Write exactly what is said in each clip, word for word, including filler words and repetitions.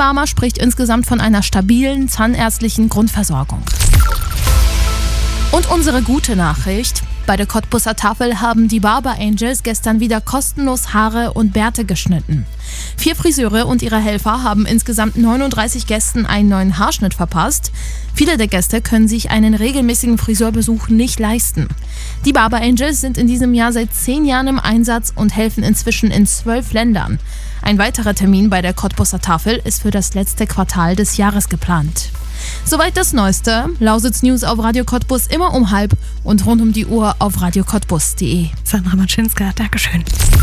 Pharma spricht insgesamt von einer stabilen zahnärztlichen Grundversorgung. Und unsere gute Nachricht: Bei der Cottbuser Tafel haben die Barber Angels gestern wieder kostenlos Haare und Bärte geschnitten. Vier Friseure und ihre Helfer haben insgesamt neununddreißig Gästen einen neuen Haarschnitt verpasst. Viele der Gäste können sich einen regelmäßigen Friseurbesuch nicht leisten. Die Barber Angels sind in diesem Jahr seit zehn Jahren im Einsatz und helfen inzwischen in zwölf Ländern. Ein weiterer Termin bei der Cottbuser Tafel ist für das letzte Quartal des Jahres geplant. Soweit das Neueste. Lausitz News auf Radio Cottbus immer um halb und rund um die Uhr auf radio cottbus punkt de. Sandra Matschinska, Dankeschön.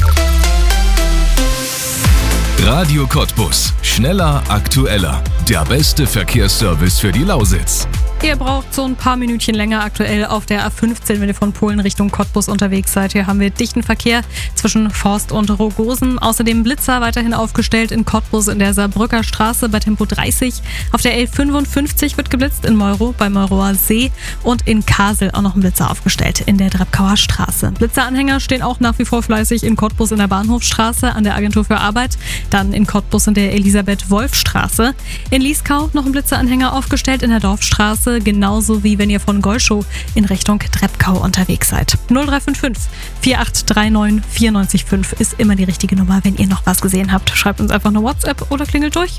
Radio Cottbus. Schneller, aktueller. Der beste Verkehrsservice für die Lausitz. Ihr braucht so ein paar Minütchen länger aktuell auf der A fünfzehn, wenn ihr von Polen Richtung Cottbus unterwegs seid. Hier haben wir dichten Verkehr zwischen Forst und Rogosen. Außerdem Blitzer weiterhin aufgestellt in Cottbus in der Saarbrücker Straße bei Tempo dreißig. Auf der L fünfundfünfzig wird geblitzt in Meuro bei Meuroer See und in Kasel auch noch ein Blitzer aufgestellt in der Drebkauer Straße. Blitzeranhänger stehen auch nach wie vor fleißig in Cottbus in der Bahnhofstraße an der Agentur für Arbeit, dann in Cottbus in der Elisabeth-Wolf-Straße. In Lieskau noch ein Blitzeranhänger aufgestellt in der Dorfstraße, genauso wie wenn ihr von Golschow in Richtung Drebkau unterwegs seid. null drei fünf fünf, vier acht drei neun, vier neun fünf ist immer die richtige Nummer, wenn ihr noch was gesehen habt. Schreibt uns einfach eine WhatsApp oder klingelt durch.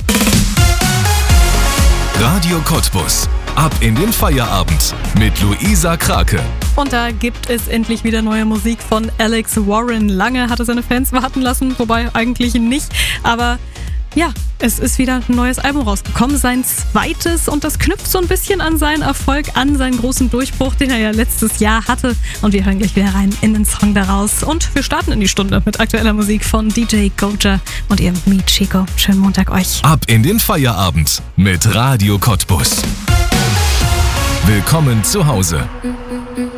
Radio Cottbus. Ab in den Feierabend mit Luisa Krake. Und da gibt es endlich wieder neue Musik von Alex Warren. Lange hat er seine Fans warten lassen, wobei eigentlich nicht. Aber ja, es ist wieder ein neues Album rausgekommen, sein zweites, und das knüpft so ein bisschen an seinen Erfolg, an seinen großen Durchbruch, den er ja letztes Jahr hatte. Und wir hören gleich wieder rein in den Song daraus. Und wir starten in die Stunde mit aktueller Musik von D J Goja und ihrem Meet Chico. Schönen Montag euch. Ab in den Feierabend mit Radio Cottbus. Willkommen zu Hause.